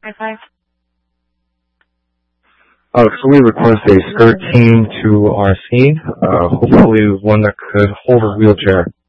High five. Can we request a skirt team to our scene? Hopefully one that could hold a wheelchair.